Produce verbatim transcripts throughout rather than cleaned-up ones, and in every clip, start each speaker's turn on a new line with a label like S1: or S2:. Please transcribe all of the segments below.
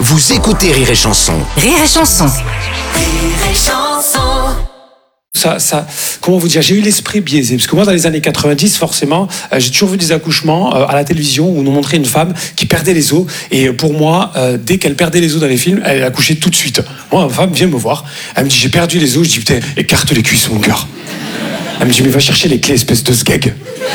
S1: Vous écoutez Rire et Chanson.
S2: Rire et Chanson.
S3: Rire et Chanson.
S4: Ça, ça, comment vous dire, j'ai eu l'esprit biaisé, parce que moi dans les années quatre-vingt-dix, forcément, euh, j'ai toujours vu des accouchements euh, à la télévision où on nous montrait une femme qui perdait les os, et pour moi, euh, dès qu'elle perdait les os dans les films, elle accouchait tout de suite. Moi, ma femme vient me voir, elle me dit j'ai perdu les os, je dis putain, écarte les cuisses mon cœur. Elle me dit mais va chercher les clés, espèce de sgeg.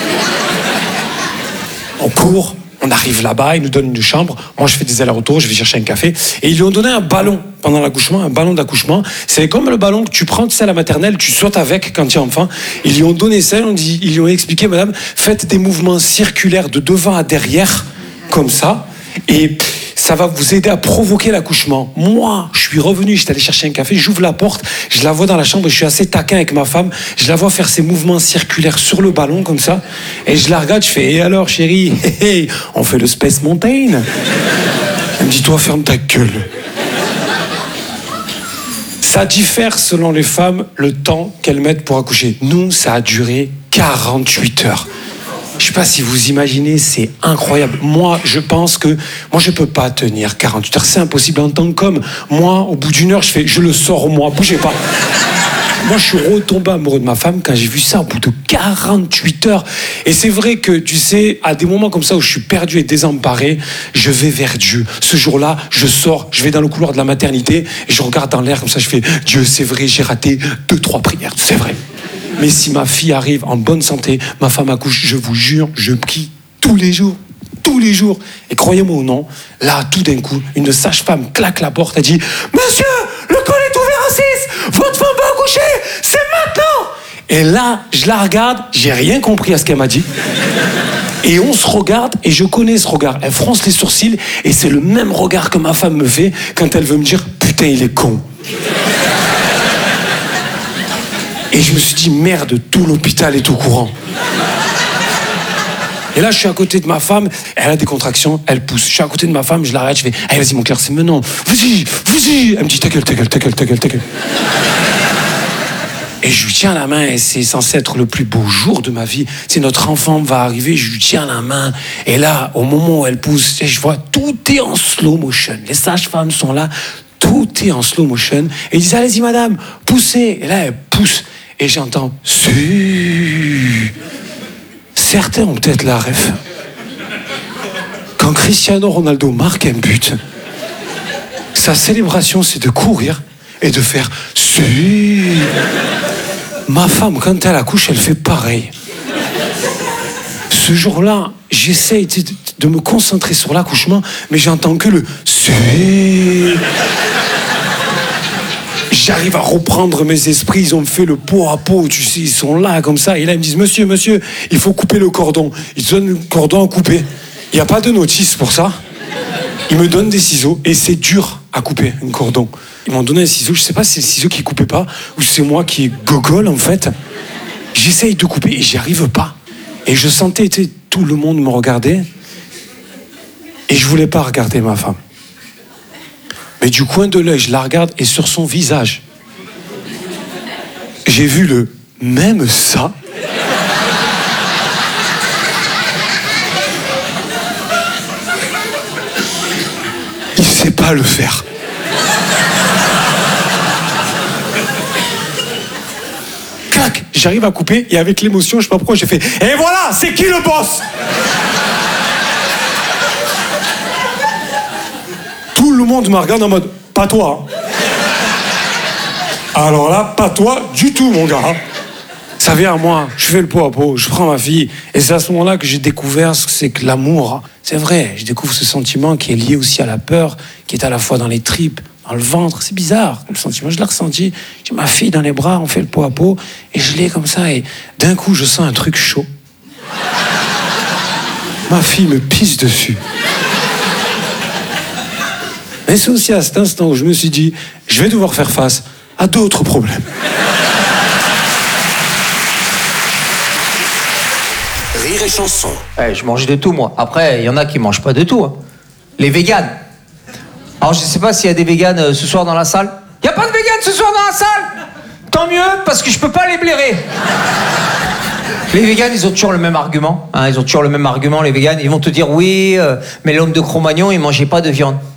S4: On court, on arrive là-bas, ils nous donnent une chambre, moi je fais des allers-retours, je vais chercher un café, et ils lui ont donné un ballon pendant l'accouchement, un ballon d'accouchement. C'est comme le ballon que tu prends, tu sais, à la maternelle, tu sautes avec quand tu es enfant. Ils lui ont donné ça, ils, ont dit, ils lui ont expliqué, madame, faites des mouvements circulaires de devant à derrière, comme ça, et ça va vous aider à provoquer l'accouchement. Moi, je suis revenu, j'étais allé chercher un café, j'ouvre la porte, je la vois dans la chambre, je suis assez taquin avec ma femme, je la vois faire ces mouvements circulaires sur le ballon, comme ça, et je la regarde, je fais, et alors chérie, hey, hey, on fait le Space Mountain. Elle me dit, toi, ferme ta gueule. Ça diffère selon les femmes le temps qu'elles mettent pour accoucher. Nous, ça a duré quarante-huit heures. Je sais pas si vous imaginez, c'est incroyable. Moi, je pense que moi, je peux pas tenir quarante-huit heures. C'est impossible en tant qu'homme. Moi, au bout d'une heure, je fais, je le sors moi, bougez pas. Moi, je suis retombé amoureux de ma femme quand j'ai vu ça au bout de quarante-huit heures. Et c'est vrai que, tu sais, à des moments comme ça où je suis perdu et désemparé, je vais vers Dieu. Ce jour-là, je sors, je vais dans le couloir de la maternité et je regarde dans l'air comme ça, je fais, Dieu, c'est vrai, j'ai raté deux, trois prières, c'est vrai. Mais si ma fille arrive en bonne santé, ma femme accouche, je vous jure, je prie tous les jours. Tous les jours. Et croyez-moi ou non, là, tout d'un coup, une sage-femme claque la porte, elle dit « Monsieur, le col est ouvert à six, votre femme va accoucher, c'est maintenant !» Et là, je la regarde, j'ai rien compris à ce qu'elle m'a dit. Et on se regarde, et je connais ce regard. Elle fronce les sourcils, et c'est le même regard que ma femme me fait quand elle veut me dire « Putain, il est con !» Et je me suis dit, merde, tout l'hôpital est au courant. Et là, je suis à côté de ma femme, elle a des contractions, elle pousse. Je suis à côté de ma femme, je l'arrête, je fais, allez, vas-y, mon cœur, c'est maintenant. Vas-y, vas-y. Elle me dit, ta gueule, ta gueule, ta gueule, ta gueule, ta gueule. Et je lui tiens la main, et c'est censé être le plus beau jour de ma vie. C'est notre enfant va arriver, je lui tiens la main. Et là, au moment où elle pousse, je vois, tout est en slow motion. Les sages-femmes sont là, tout est en slow motion. Et ils disent, allez-y, madame, poussez. Et là, elle pousse. Et j'entends « Si ». Certains ont peut-être la ref. Quand Cristiano Ronaldo marque un but, sa célébration, c'est de courir et de faire « Si ». Ma femme, quand elle accouche, elle fait pareil. Ce jour-là, j'essaye de, de me concentrer sur l'accouchement, mais j'entends que le « Si ». J'arrive à reprendre mes esprits, ils ont fait le pot à pot, tu sais, ils sont là comme ça. Et là, ils me disent, monsieur, monsieur, il faut couper le cordon. Ils donnent le cordon à couper. Il n'y a pas de notice pour ça. Ils me donnent des ciseaux et c'est dur à couper un cordon. Ils m'ont donné un ciseau, je ne sais pas si c'est le ciseau qui ne coupait pas ou c'est moi qui gogole en fait. J'essaye de couper et j'y arrive pas. Et je sentais, tu sais, tout le monde me regardait et je ne voulais pas regarder ma femme. Mais du coin de l'œil, je la regarde et sur son visage, j'ai vu le « même ça ». Il sait pas le faire. Clac, j'arrive à couper et avec l'émotion, je sais pas pourquoi, j'ai fait « Et voilà, c'est qui le boss ?» Tout le monde me regarde en mode « Pas toi ». Alors là, pas toi du tout, mon gars. Ça vient à moi, je fais le pot à pot, je prends ma fille. Et c'est à ce moment-là que j'ai découvert ce que c'est que l'amour. C'est vrai, je découvre ce sentiment qui est lié aussi à la peur, qui est à la fois dans les tripes, dans le ventre. C'est bizarre, le sentiment, je l'ai ressenti. J'ai ma fille dans les bras, on fait le pot à pot, et je l'ai comme ça, et d'un coup, je sens un truc chaud. Ma fille me pisse dessus. Mais c'est aussi à cet instant où je me suis dit, je vais devoir faire face à d'autres problèmes.
S1: Rire et Chanson.
S5: Ouais, je mange de tout, moi. Après, il y en a qui mangent pas de tout. Hein. Les véganes. Alors, je sais pas s'il y a des véganes euh, ce soir dans la salle. Il y a pas de véganes ce soir dans la salle. Tant mieux, parce que je peux pas les blairer. Les véganes, ils ont toujours le même argument. Hein, ils ont toujours le même argument, les véganes. Ils vont te dire, oui, euh, mais l'homme de Cro-Magnon, il mangeait pas de viande.